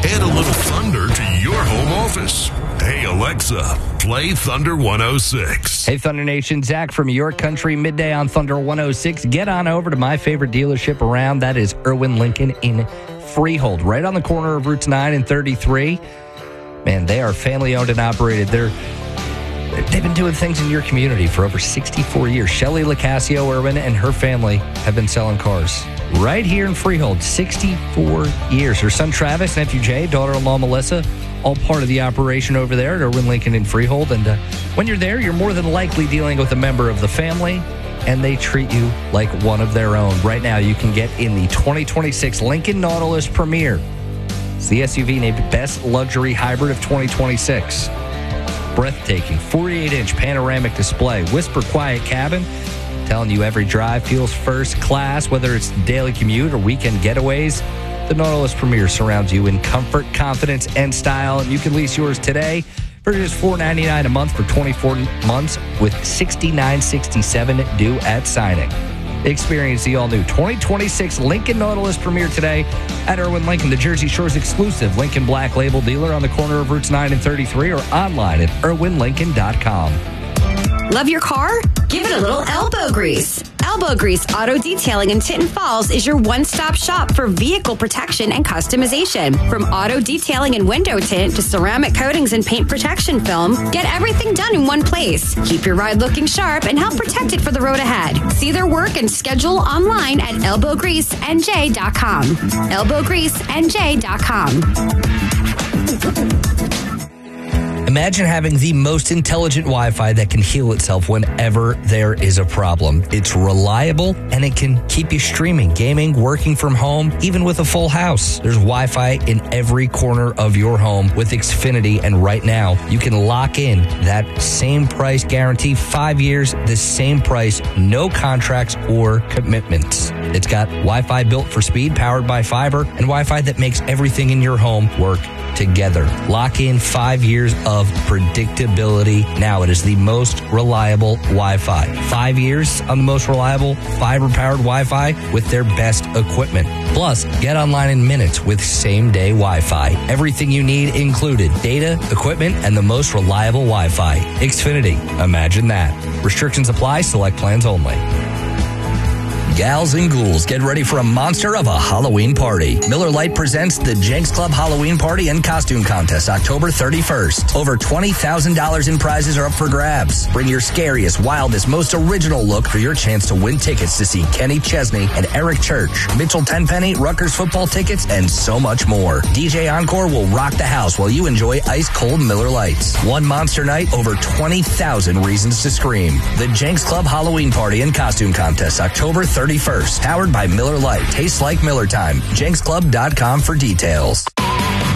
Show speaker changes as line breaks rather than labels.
Add a little thunder to your home office. Hey, Alexa, play Thunder 106.
Hey, Thunder Nation, Zach from York Country, midday on Thunder 106. Get on over to my favorite dealership around. That is Irwin Lincoln in Freehold, right on the corner of Routes 9 and 33. Man, they are family-owned and operated. They've been doing things in your community for over 64 years. Shelly Lacasio Irwin and her family have been selling cars right here in Freehold, 64 years. Her son Travis, nephew Jay, daughter-in-law Melissa, all part of the operation over there at Irwin Lincoln in Freehold. And when you're there, you're more than likely dealing with a member of the family, and they treat you like one of their own. Right now, you can get in the 2026 Lincoln Nautilus Premier. It's the SUV named Best Luxury Hybrid of 2026. Breathtaking 48-inch panoramic display, whisper quiet cabin, telling you every drive feels first class, whether it's daily commute or weekend getaways. The Nautilus Premier surrounds you in comfort, confidence, and style, and you can lease yours today for just $499 a month for 24 months with $69.67 due at signing. Experience the all-new 2026 Lincoln Nautilus Premier today at Irwin Lincoln, the Jersey Shore's exclusive Lincoln Black Label dealer on the corner of Routes 9 and 33, or online at irwinlincoln.com.
Love your car? Give it a little elbow grease. Elbow Grease Auto Detailing in Tinton Falls is your one-stop shop for vehicle protection and customization. From auto detailing and window tint to ceramic coatings and paint protection film, get everything done in one place. Keep your ride looking sharp and help protect it for the road ahead. See their work and schedule online at elbowgreasenj.com. elbowgreasenj.com.
Imagine having the most intelligent Wi-Fi that can heal itself whenever there is a problem. It's reliable, and it can keep you streaming, gaming, working from home, even with a full house. There's Wi-Fi in every corner of your home with Xfinity, and right now, you can lock in that same price guarantee, 5 years, the same price, no contracts or commitments. It's got Wi-Fi built for speed, powered by fiber, and Wi-Fi that makes everything in your home work together. Lock in 5 years of predictability. Now it is the most reliable Wi-Fi. 5 years on the most reliable fiber-powered Wi-Fi with their best equipment. Plus, get online in minutes with same-day Wi-Fi. Everything you need included. Data, equipment, and the most reliable Wi-Fi. Xfinity. Imagine that. Restrictions apply. Select plans only. Gals and ghouls, get ready for a monster of a Halloween party. Miller Lite presents the Jenks Club Halloween Party and Costume Contest, October 31st. Over $20,000 in prizes are up for grabs. Bring your scariest, wildest, most original look for your chance to win tickets to see Kenny Chesney and Eric Church, Mitchell Tenpenny, Rutgers football tickets, and so much more. DJ Encore will rock the house while you enjoy ice-cold Miller Lights. One monster night, over 20,000 reasons to scream. The Jenks Club Halloween Party and Costume Contest, October 31st. Powered by Miller Lite. Tastes like Miller time. JenksClub.com for details.